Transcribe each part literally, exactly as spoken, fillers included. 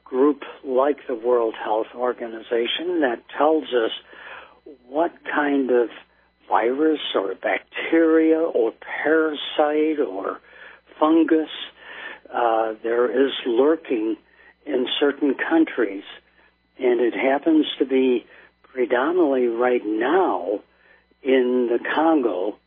group like the World Health Organization that tells us what kind of virus or bacteria or parasite or fungus uh, there is lurking in certain countries. And it happens to be predominantly right now in the Congo.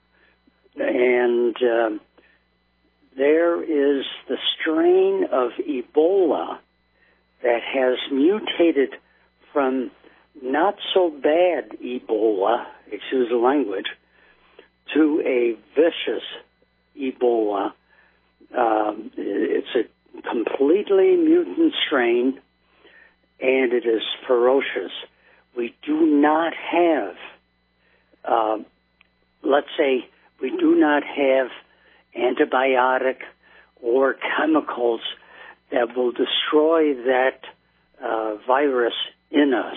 And uh, there is the strain of Ebola that has mutated from not so bad Ebola, excuse the language, to a vicious Ebola. Um, it's a completely mutant strain, and it is ferocious. We do not have, uh, let's say, we do not have antibiotic or chemicals that will destroy that uh, virus in us.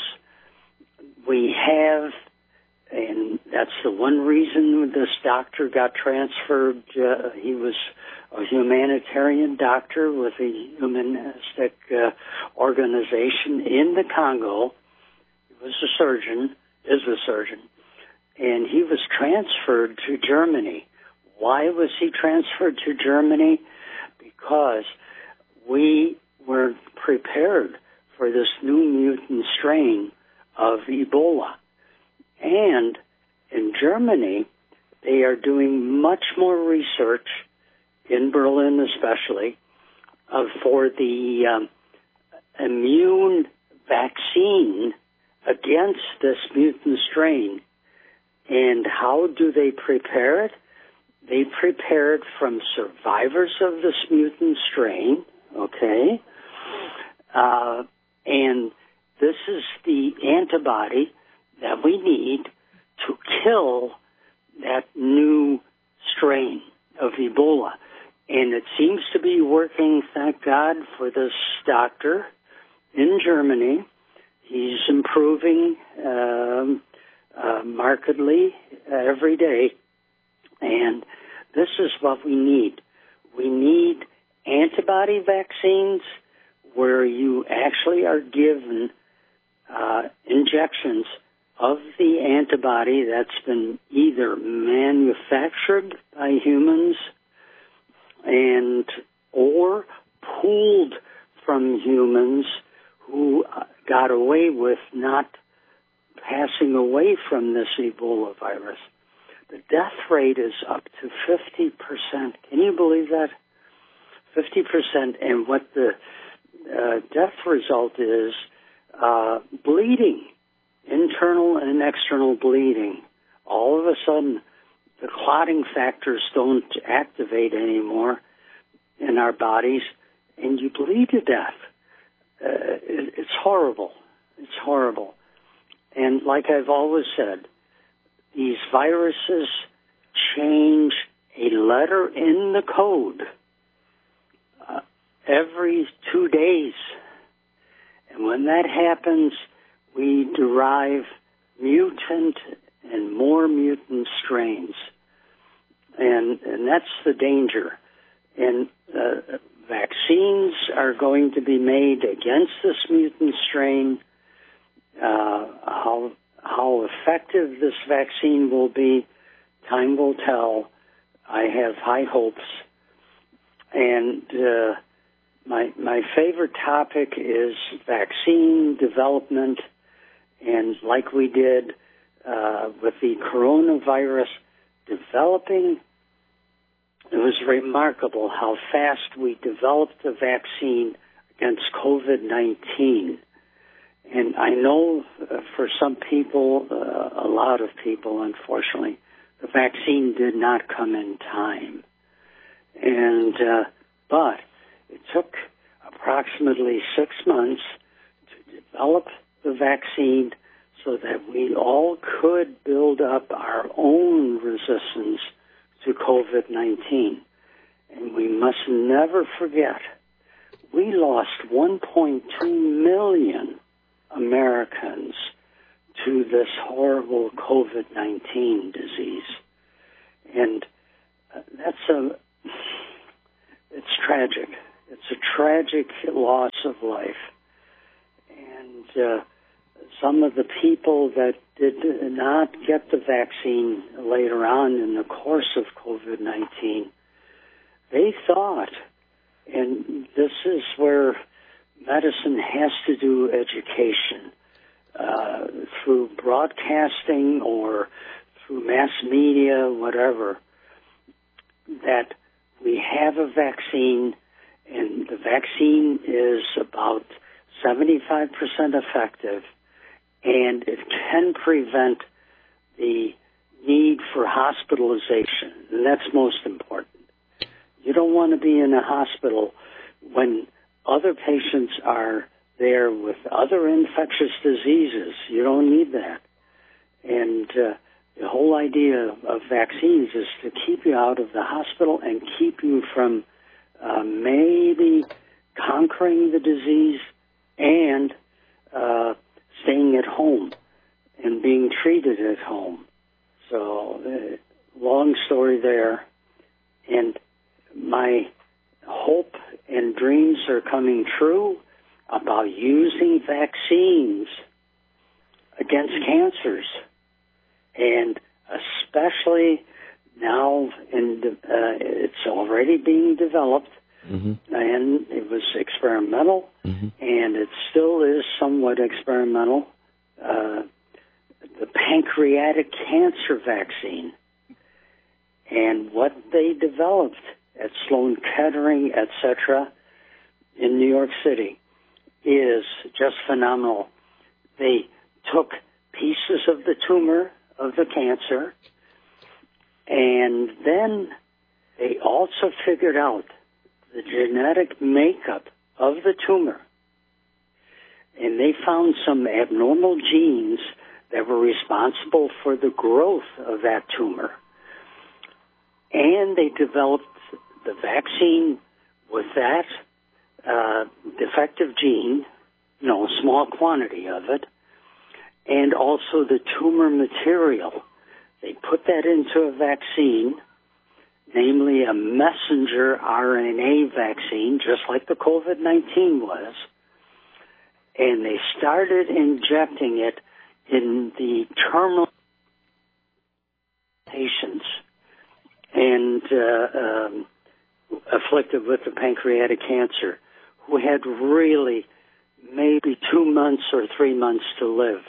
We have, and that's the one reason this doctor got transferred. Uh, he was a humanitarian doctor with a humanistic uh, organization in the Congo. He was a surgeon, is a surgeon, and he was transferred to Germany. Why was he transferred to Germany? Because we were prepared for this new mutant strain of Ebola. And in Germany, they are doing much more research, in Berlin especially, uh, for the um, immune vaccine against this mutant strain. And how do they prepare it? They prepare it from survivors of this mutant strain, okay? Uh, and this is the antibody that we need to kill that new strain of Ebola. And it seems to be working, thank God, for this doctor in Germany. He's improving um, uh, markedly every day. And this is what we need. We need antibody vaccines where you actually are given uh, injections of the antibody that's been either manufactured by humans and or pooled from humans who got away with not passing away from this Ebola virus. The death rate is up to fifty percent. Can you believe that? fifty percent. And what the uh, death result is, uh, bleeding, internal and external bleeding. All of a sudden, the clotting factors don't activate anymore in our bodies, and you bleed to death. Uh, it, it's horrible. It's horrible. And like I've always said, these viruses change a letter in the code uh, every two days. And when that happens, we derive mutant and more mutant strains. And, and that's the danger. And uh, vaccines are going to be made against this mutant strain. Uh, how how effective this vaccine will be, time will tell. I have high hopes. And uh, my my favorite topic is vaccine development. And like we did uh, with the coronavirus, developing, it was remarkable how fast we developed a vaccine against COVID nineteen. And I know uh, for some people, uh, a lot of people, unfortunately, the vaccine did not come in time. And, uh, but it took approximately six months to develop the vaccine so that we all could build up our own resistance to COVID nineteen. And we must never forget, we lost one point two million Americans to this horrible COVID nineteen disease. And uh, that's a, it's tragic. It's a tragic loss of life. And uh, some of the people that did not get the vaccine later on in the course of COVID nineteen, they thought, and this is where medicine has to do education, uh, through broadcasting or through mass media, whatever, that we have a vaccine, and the vaccine is about seventy-five percent effective, and it can prevent the need for hospitalization, and that's most important. You don't want to be in a hospital when other patients are there with other infectious diseases. You don't need that. And uh, the whole idea of vaccines is to keep you out of the hospital and keep you from uh, maybe conquering the disease and uh, staying at home and being treated at home. So, uh, long story there. And my hope and dreams are coming true about using vaccines against cancers. And especially now, in the, uh, it's already being developed, mm-hmm. and it was experimental, mm-hmm. and it still is somewhat experimental, uh, the pancreatic cancer vaccine. And what they developed at Sloan Kettering, et cetera, in New York City is just phenomenal. They took pieces of the tumor of the cancer, and then they also figured out the genetic makeup of the tumor. And they found some abnormal genes that were responsible for the growth of that tumor. And they developed the vaccine with that uh, defective gene, you know, a small quantity of it, and also the tumor material. They put that into a vaccine, namely a messenger R N A vaccine, just like the COVID nineteen was, and they started injecting it in the terminal patients and uh, um, afflicted with the pancreatic cancer, who had really maybe two months or three months to live.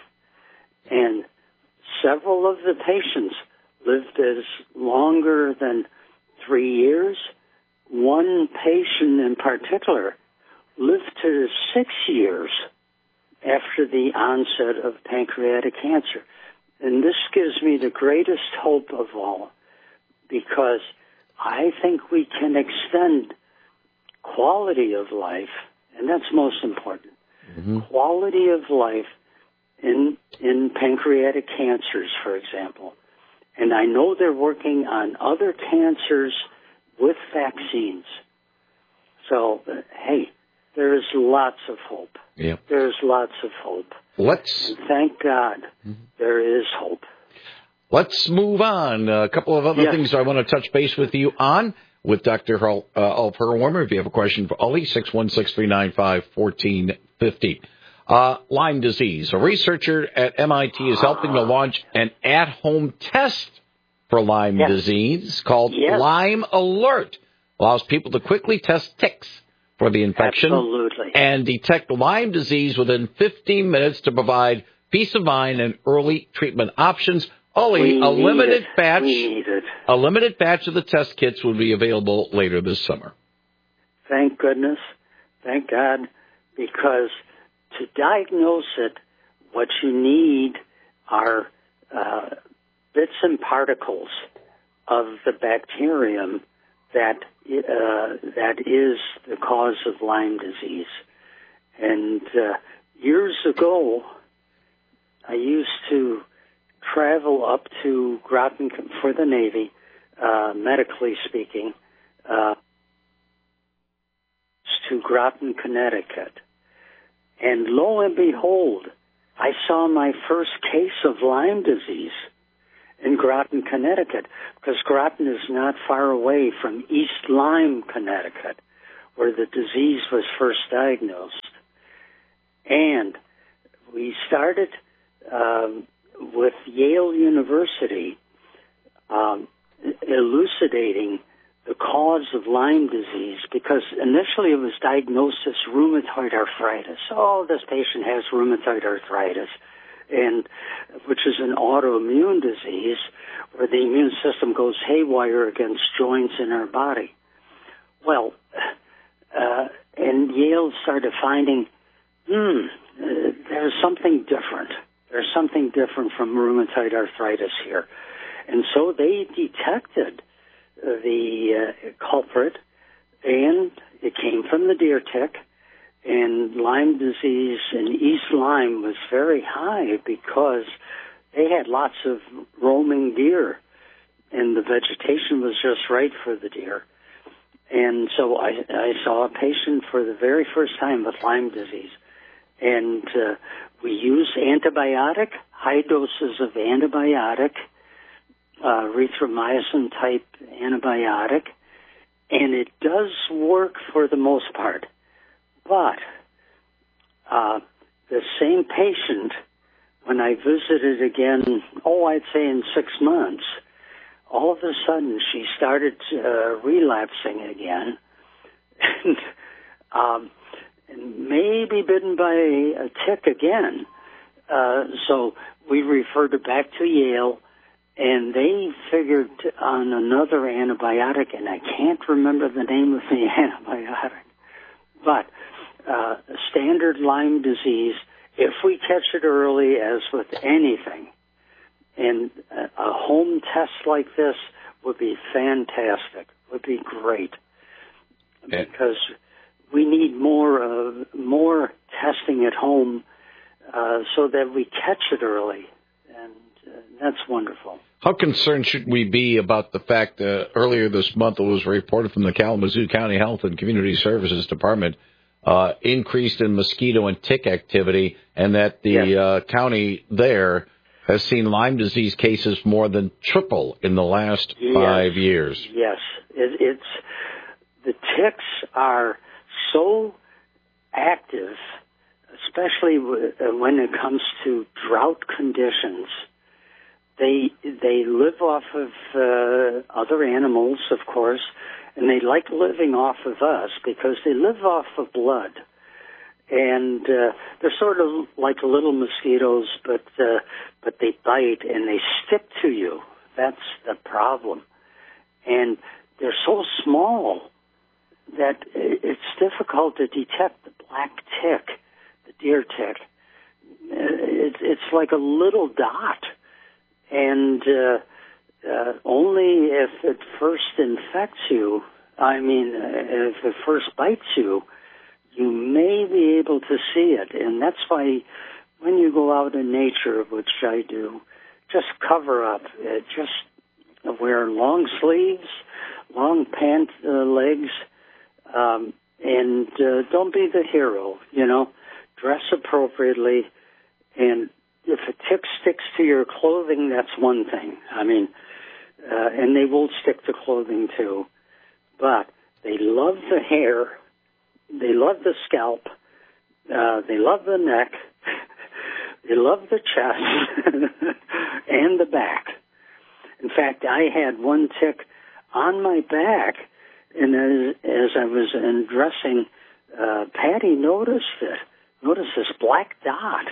And several of the patients lived as longer than three years. One patient in particular lived to six years after the onset of pancreatic cancer. And this gives me the greatest hope of all, because I think we can extend quality of life, and that's most important, mm-hmm. quality of life in in pancreatic cancers, for example. And I know they're working on other cancers with vaccines. So, uh, hey, there's lots of hope. Yep. There's lots of hope. Let's and thank God mm-hmm. there is hope. Let's move on. A couple of other yes. things I want to touch base with you on with Doctor Ulf uh, Herwarmer. If you have a question for Uli, six one six, three nine five, one four five zero. Uh, Lyme disease. A researcher at M I T is helping to launch an at-home test for Lyme yes. disease called yes. Lyme Alert. Allows people to quickly test ticks for the infection Absolutely. and detect Lyme disease within fifteen minutes to provide peace of mind and early treatment options. Only a limited it. batch, we need it. a limited batch of the test kits will be available later this summer. Thank goodness. Thank God, because to diagnose it, what you need are uh, bits and particles of the bacterium that uh, that is the cause of Lyme disease. And uh, years ago, I used to travel up to Groton for the Navy, uh, medically speaking, uh, to Groton, Connecticut. And lo and behold, I saw my first case of Lyme disease in Groton, Connecticut, because Groton is not far away from East Lyme, Connecticut, where the disease was first diagnosed. And we started um, with Yale University um, elucidating the cause of Lyme disease, because initially it was diagnosed as rheumatoid arthritis. Oh, this patient has rheumatoid arthritis, and which is an autoimmune disease where the immune system goes haywire against joints in our body. Well, uh, and Yale started finding, hmm, uh, there's something different. There's something different from rheumatoid arthritis here. And so they detected the uh, culprit, and it came from the deer tick, and Lyme disease in East Lyme was very high because they had lots of roaming deer, and the vegetation was just right for the deer. And so I, I saw a patient for the very first time with Lyme disease, and uh, we use antibiotic, high doses of antibiotic, Uh, erythromycin-type antibiotic, and it does work for the most part. But uh, the same patient, when I visited again, oh, I'd say in six months, all of a sudden she started uh, relapsing again, and, um, and maybe bitten by a tick again. Uh, so we referred her back to Yale, and they figured on another antibiotic, and I can't remember the name of the antibiotic. But uh, standard Lyme disease, if we catch it early, as with anything, and a home test like this would be fantastic, would be great, okay. Because we need more uh, more testing at home uh, so that we catch it early. That's wonderful. How concerned should we be about the fact that earlier this month it was reported from the Kalamazoo County Health and Community Services Department uh, increased in mosquito and tick activity, and that the yes. uh, county there has seen Lyme disease cases more than triple in the last yes. five years? Yes. It, it's the ticks are so active, especially when it comes to drought conditions. They they live off of uh, other animals, of course, and they like living off of us because they live off of blood. And uh, they're sort of like little mosquitoes, but uh, but they bite and they stick to you. That's the problem. And they're so small that it's difficult to detect the black tick, the deer tick. It's, it's like a little dot. And uh, uh, only if it first infects you, I mean, uh, if it first bites you, you may be able to see it. And that's why when you go out in nature, which I do, just cover up. Uh, just wear long sleeves, long pant uh, legs, um, and uh, don't be the hero, you know. Dress appropriately, and if a tick sticks to your clothing, that's one thing. I mean, uh, and they will stick to clothing too. But they love the hair, they love the scalp, uh, they love the neck, they love the chest, and the back. In fact, I had one tick on my back, and as, as I was undressing, uh, Patty noticed it, noticed this black dot.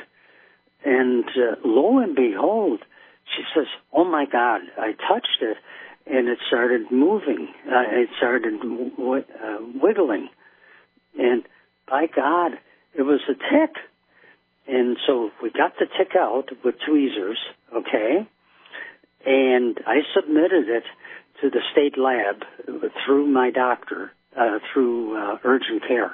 And uh, lo and behold, she says, oh, my God, I touched it, and it started moving. Uh, it started w- uh, wiggling. And by God, it was a tick. And so we got the tick out with tweezers, okay, and I submitted it to the state lab through my doctor, uh, through uh, urgent care.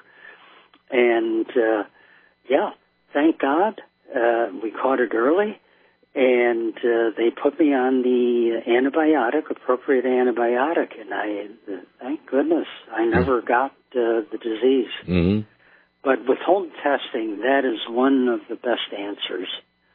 And, uh, yeah, thank God. Uh, we caught it early, and uh, they put me on the antibiotic, appropriate antibiotic, and I, uh, thank goodness, I never got uh, the disease. Mm-hmm. But with home testing, that is one of the best answers.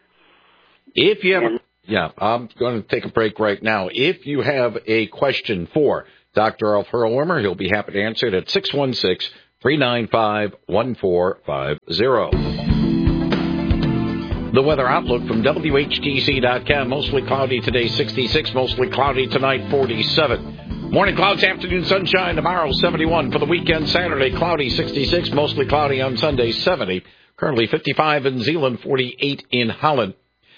If you have, and, a, yeah, I'm going to take a break right now. If you have a question for Doctor Alf Hurlwarmer, he'll be happy to answer it at six one six, three nine five, one four five zero. The weather outlook from W H T C dot com. Mostly cloudy today, sixty-six. Mostly cloudy tonight, forty-seven. Morning clouds, afternoon sunshine. Tomorrow, seventy-one. For the weekend, Saturday, cloudy, sixty-six. Mostly cloudy on Sunday, seventy. Currently fifty-five in Zeeland, forty-eight in Holland.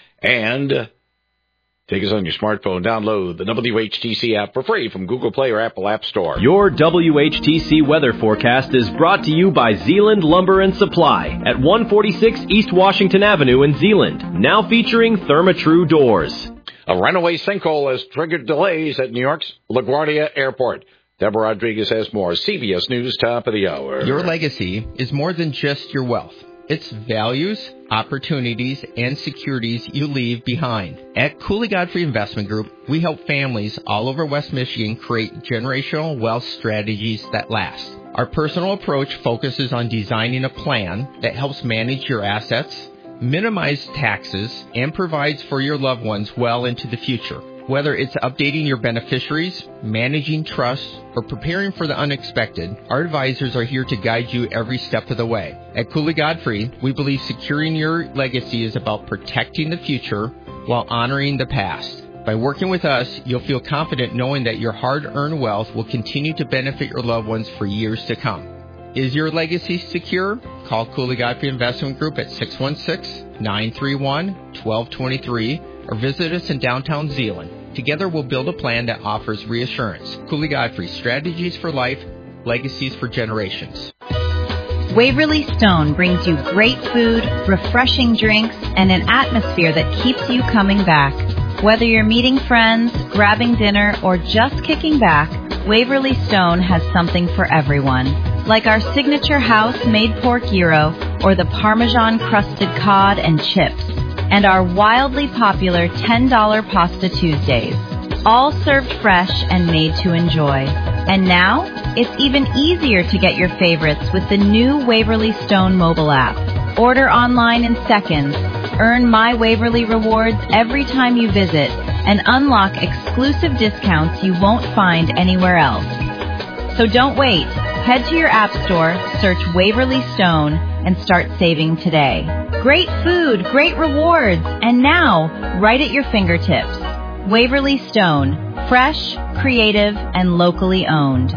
And uh, take us on your smartphone. Download the W H T C app for free from Google Play or Apple App Store. Your W H T C weather forecast is brought to you by Zeeland Lumber and Supply at one forty-six East Washington Avenue in Zeeland. Now featuring Therma-Tru doors. A runaway sinkhole has triggered delays at New York's LaGuardia Airport. Deborah Rodriguez has more. C B S News, top of the hour. Your legacy is more than just your wealth. It's values, opportunities, and securities you leave behind. At Cooley Godfrey Investment Group, we help families all over West Michigan create generational wealth strategies that last. Our personal approach focuses on designing a plan that helps manage your assets, minimize taxes, and provides for your loved ones well into the future. Whether it's updating your beneficiaries, managing trusts, or preparing for the unexpected, our advisors are here to guide you every step of the way. At Cooley Godfrey, we believe securing your legacy is about protecting the future while honoring the past. By working with us, you'll feel confident knowing that your hard-earned wealth will continue to benefit your loved ones for years to come. Is your legacy secure? Call Cooley Godfrey Investment Group at six one six, nine three one, one two two three or visit us in downtown Zeeland. Together we'll build a plan that offers reassurance. Cooley Godfrey, strategies for life, legacies for generations. Waverly Stone brings you great food, refreshing drinks, and an atmosphere that keeps you coming back. Whether you're meeting friends, grabbing dinner, or just kicking back, Waverly Stone has something for everyone. Like our signature house-made pork gyro or the Parmesan-crusted cod and chips, and our wildly popular ten dollar Pasta Tuesdays, all served fresh and made to enjoy. And now, it's even easier to get your favorites with the new Waverly Stone mobile app. Order online in seconds, earn My Waverly rewards every time you visit, and unlock exclusive discounts you won't find anywhere else. So don't wait. Head to your app store, search Waverly Stone, and start saving today. Great food, great rewards, and now, right at your fingertips. Waverly Stone, fresh, creative, and locally owned.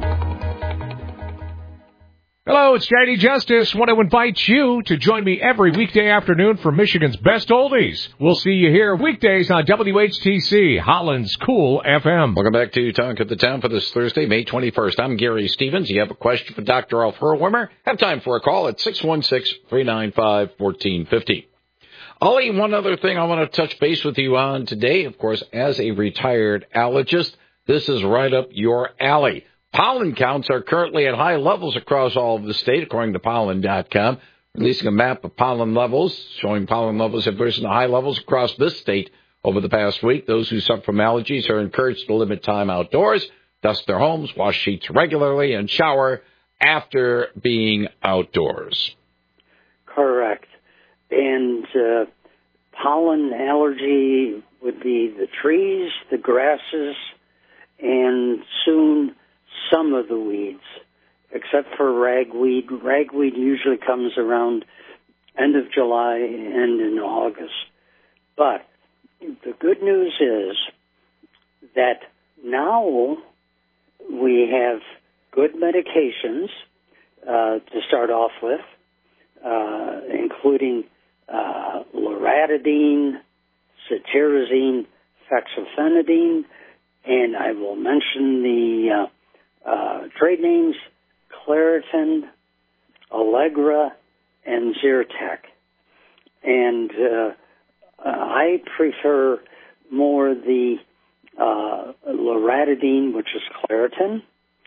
Hello, it's J D Justice. Want to invite you to join me every weekday afternoon for Michigan's Best Oldies. We'll see you here weekdays on W H T C, Holland's Cool F M. Welcome back to Talk of the Town for this Thursday, May twenty-first. I'm Gary Stevens. You have a question for Doctor Alf Herwimmer? Have time for a call at six one six, three nine five, one four five zero. Ollie, one other thing I want to touch base with you on today, of course, as a retired allergist, this is right up your alley. Pollen counts are currently at high levels across all of the state, according to pollen dot com, releasing a map of pollen levels, showing pollen levels have risen to high levels across this state over the past week. Those who suffer from allergies are encouraged to limit time outdoors, dust their homes, wash sheets regularly, and shower after being outdoors. Correct. And uh, pollen allergy would be the trees, the grasses, and soon some of the weeds, except for ragweed. Ragweed usually comes around end of July and in August. But the good news is that now we have good medications uh, to start off with, uh, including uh, loratadine, cetirizine, fexofenadine, and I will mention the uh, uh, trade names Claritin, Allegra, and Zyrtec. And uh, I prefer more the uh, loratadine, which is Claritin,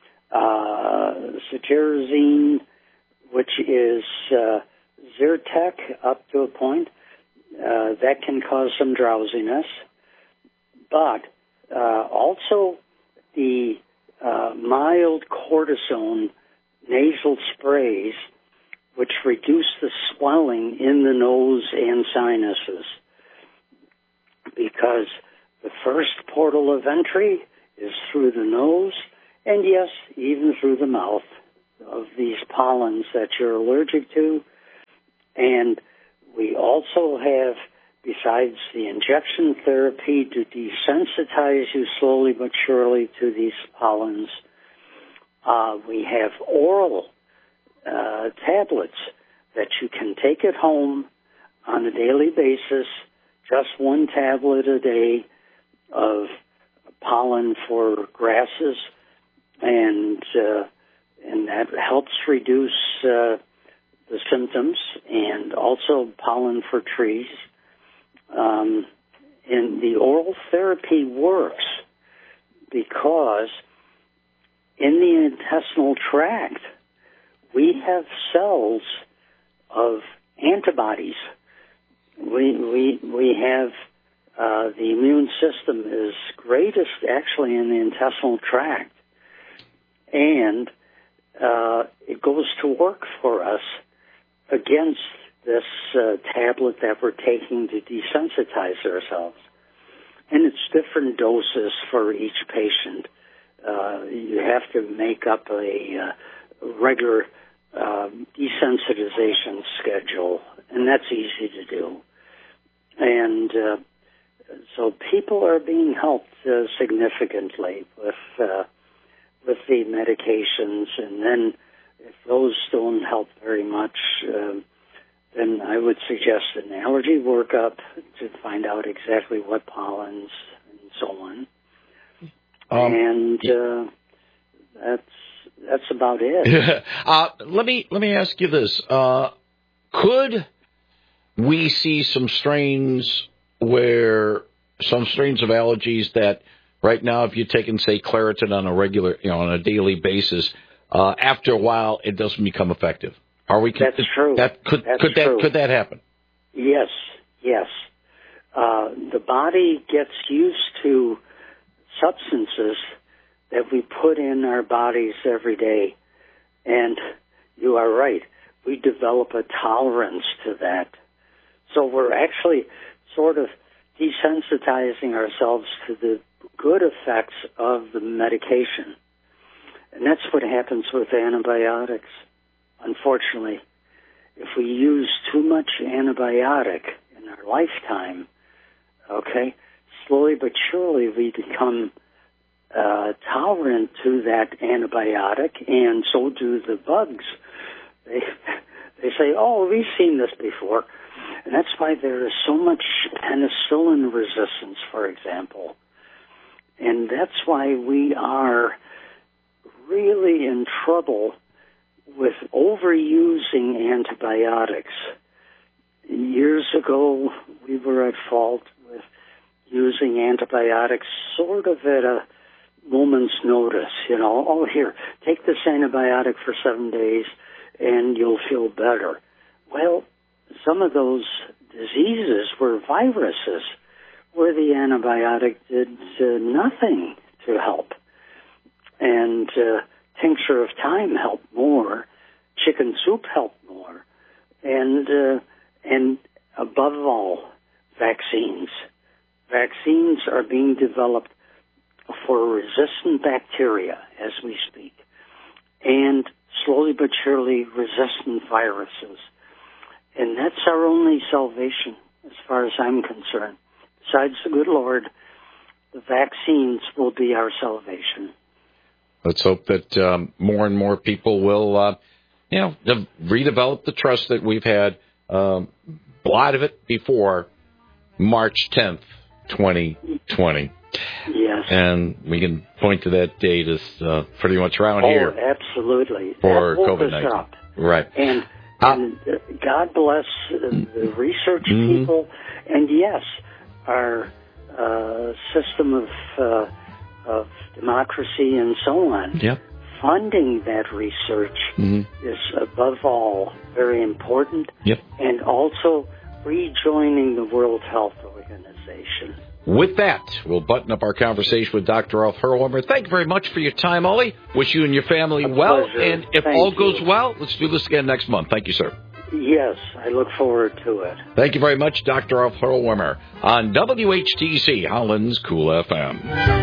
uh, cetirizine, which is uh, Zyrtec up to a point. Uh, that can cause some drowsiness. But uh, also the uh, mild cortisone nasal sprays, which reduce the swelling in the nose and sinuses. Because the first portal of entry is through the nose, and yes, even through the mouth of these pollens that you're allergic to. And we also also have, besides the injection therapy to desensitize you slowly but surely to these pollens, uh, we have oral uh, tablets that you can take at home on a daily basis, just one tablet a day of pollen for grasses, and uh, and that helps reduce uh, the symptoms, and also pollen for trees. Um, and the oral therapy works because in the intestinal tract, we have cells of antibodies. We we we have uh, the immune system is greatest actually in the intestinal tract, and uh, it goes to work for us against this uh, tablet that we're taking to desensitize ourselves. And it's different doses for each patient. Uh, you have to make up a uh, regular uh, desensitization schedule, and that's easy to do. And uh, so people are being helped uh, significantly with uh, with the medications, and then if those don't help very much, uh, then I would suggest an allergy workup to find out exactly what pollens and so on. Um, and uh, that's that's about it. uh, let me let me ask you this: uh, could we see some strains where some strains of allergies that right now, if you're taking, say, Claritin on a regular, you know, on a daily basis, uh, after a while it doesn't become effective? Are we? That's true. That could That's could true. that could that happen? Yes, yes. Uh, the body gets used to substances that we put in our bodies every day, and you are right. We develop a tolerance to that. So we're actually sort of desensitizing ourselves to the good effects of the medication. And that's what happens with antibiotics. Unfortunately, if we use too much antibiotic in our lifetime, okay, slowly but surely we become uh, tolerant to that antibiotic, and so do the bugs. They, they say, oh, we've seen this before. And that's why there is so much penicillin resistance, for example. And that's why we are really in trouble with overusing antibiotics. Years ago, we were at fault with using antibiotics sort of at a moment's notice. You know, oh, here, take this antibiotic for seven days and you'll feel better. Well, some of those diseases were viruses where the antibiotic did uh, nothing to help. And uh, tincture of thyme helped more. Chicken soup helped more. And, uh, and above all, vaccines. Vaccines are being developed for resistant bacteria as we speak, and slowly but surely resistant viruses. And that's our only salvation, as far as I'm concerned. Besides the good Lord, the vaccines will be our salvation. Let's hope that um, more and more people will, uh, you know, de- redevelop the trust that we've had. Um, a lot of it before March tenth, twenty twenty. Yes. And we can point to that date as uh, pretty much around oh, here. absolutely. For that woke COVID nineteen. us up. Right. And, uh, and uh, God bless uh, the research mm-hmm. people. And yes, our uh, system of uh, of democracy and so on, yep. funding that research mm-hmm. is above all very important. Yep. And also rejoining the World Health Organization. With that, we'll button up our conversation with Doctor Ulf Herrwurmer. Thank you very much for your time, Ollie. Wish you and your family A well. pleasure. And if Thank all you. goes well, let's do this again next month. Thank you, sir. Yes, I look forward to it. Thank you very much, Doctor Ulf Herrwurmer, on W H T C, Holland's Cool F M.